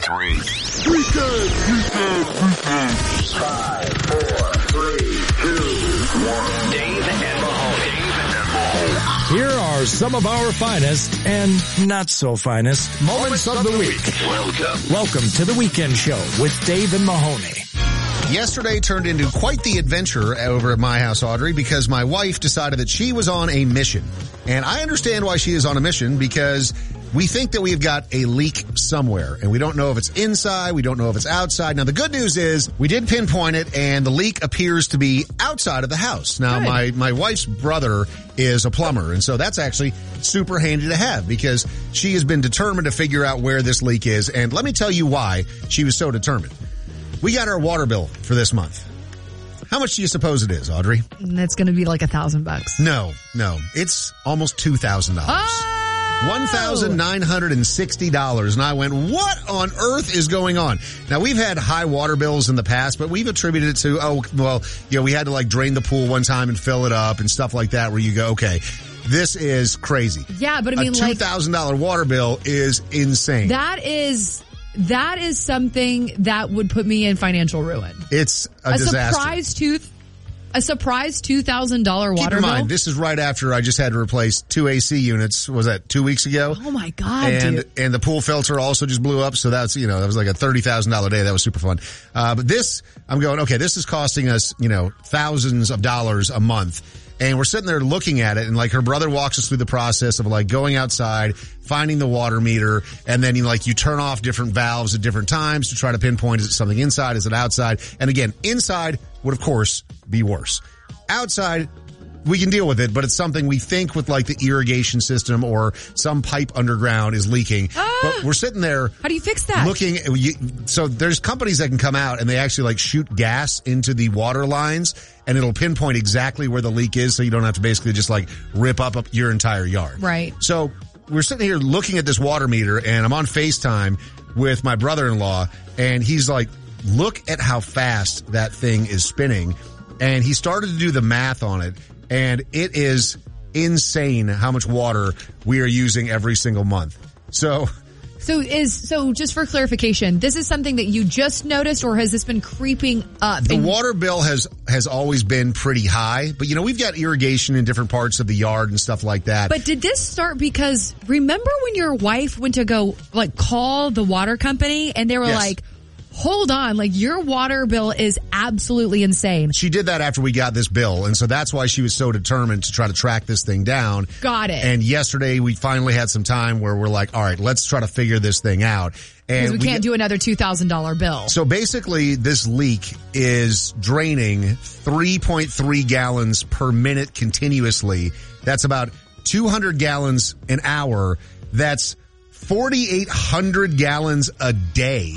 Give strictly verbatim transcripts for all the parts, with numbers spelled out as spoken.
three. Weekend, weekend, weekend. Five, four, three, two, one. Dave and Mahoney. Dave and Mahoney. Here are some of our finest and not so finest moments, moments of, of the week. week. Welcome. Welcome to the Weekend Show with Dave and Mahoney. Yesterday turned into quite the adventure over at my house, Audrey, because my wife decided that she was on a mission. And I understand why she is on a mission, because we think that we've got a leak somewhere, and we don't know if it's inside, we don't know if it's outside. Now, the good news is we did pinpoint it, and the leak appears to be outside of the house. Now, good. my my wife's brother is a plumber, and so that's actually super handy to have, because she has been determined to figure out where this leak is, and let me tell you why she was so determined. We got our water bill for this month. How much do you suppose it is, Audrey? It's going to be like a thousand bucks. No, no. It's almost two thousand dollars. Oh! one thousand nine hundred sixty dollars. And I went, what on earth is going on? Now, we've had high water bills in the past, but we've attributed it to, oh, well, you know, we had to like drain the pool one time and fill it up and stuff like that, where you go, okay, this is crazy. Yeah, but I mean, a two thousand dollars like, water bill is insane. That is... That is something that would put me in financial ruin. It's a, a disaster. Surprise tooth, a surprise two thousand dollars water bill. Keep in mind, this is right after I just had to replace two A C units. Was that two weeks ago? Oh my God, and, dude. And the pool filter also just blew up. So that's, you know, that was like a thirty thousand dollars day. That was super fun. Uh, but this, I'm going, okay, this is costing us, you know, thousands of dollars a month. And we're sitting there looking at it, and like her brother walks us through the process of like going outside, finding the water meter, and then you like you turn off different valves at different times to try to pinpoint, is it something inside, is it outside? And again, inside would of course be worse. Outside, we can deal with it, but it's something we think with like the irrigation system or some pipe underground is leaking. Ah, but we're sitting there. How do you fix that? Looking, so there's companies that can come out and they actually like shoot gas into the water lines, and it'll pinpoint exactly where the leak is, so you don't have to basically just like rip up, up your entire yard. Right. So we're sitting here looking at this water meter, and I'm on FaceTime with my brother-in-law, and he's like, look at how fast that thing is spinning. And he started to do the math on it, and it is insane how much water we are using every single month. So... So is, so just for clarification, this is something that you just noticed, or has this been creeping up? The water bill has, has always been pretty high, but you know, we've got irrigation in different parts of the yard and stuff like that. But did this start because, remember when your wife went to go, like, call the water company, and they were yes. like, hold on, like, your water bill is absolutely insane. She did that after we got this bill, and so that's why she was so determined to try to track this thing down. Got it. And yesterday we finally had some time where we're like, all right, let's try to figure this thing out. Because and we can't we, do another two thousand dollars bill. So basically, this leak is draining three point three gallons per minute continuously. That's about two hundred gallons an hour. That's forty-eight hundred gallons a day.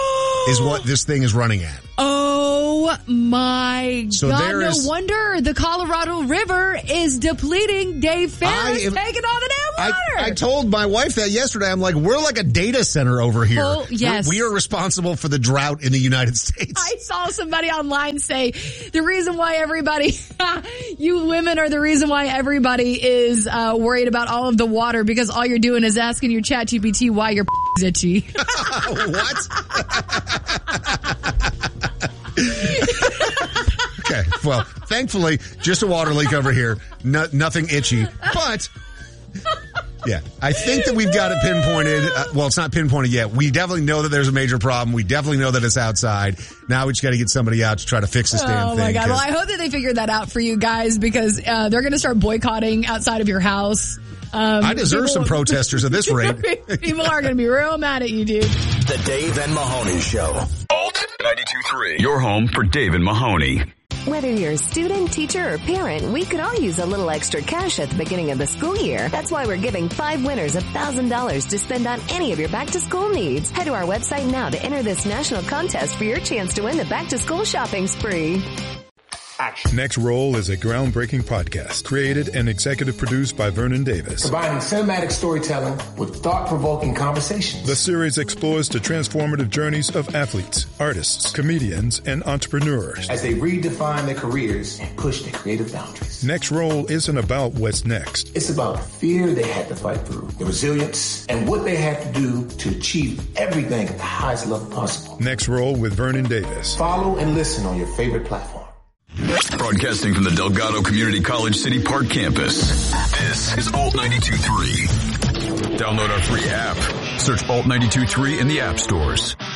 Is what this thing is running at. Oh my so God. There no is, wonder the Colorado River is depleting. Dave Ferris am, taking all the damn water. I, I told my wife that yesterday. I'm like, we're like a data center over here. Oh, yes. We're, we are responsible for the drought in the United States. I saw somebody online say the reason why everybody, you women are the reason why everybody is uh, worried about all of the water, because all you're doing is asking your chat G P T why your is itchy. What? Okay, well, thankfully, just a water leak over here. No, nothing itchy. But, yeah, I think that we've got it pinpointed. Uh, well, it's not pinpointed yet. We definitely know that there's a major problem. We definitely know that it's outside. Now we just got to get somebody out to try to fix this damn oh thing. Oh, my God. Well, I hope that they figured that out for you guys, because uh, they're going to start boycotting outside of your house. Um, I deserve people, some protesters at this rate. People are going to be real mad at you, dude. The Dave and Mahoney Show. Alt ninety-two point three. Your home for Dave and Mahoney. Whether you're a student, teacher, or parent, we could all use a little extra cash at the beginning of the school year. That's why we're giving five winners one thousand dollars to spend on any of your back-to-school needs. Head to our website now to enter this national contest for your chance to win the back-to-school shopping spree. Action. Next Roll is a groundbreaking podcast created and executive produced by Vernon Davis. Combining cinematic storytelling with thought-provoking conversations. The series explores the transformative journeys of athletes, artists, comedians, and entrepreneurs as they redefine their careers and push their creative boundaries. Next Roll isn't about what's next. It's about fear they had to fight through, the resilience, and what they had to do to achieve everything at the highest level possible. Next Roll with Vernon Davis. Follow and listen on your favorite platform. Broadcasting from the Delgado Community College City Park campus. This is Alt ninety-two point three. Download our free app. Search Alt ninety-two point three in the app stores.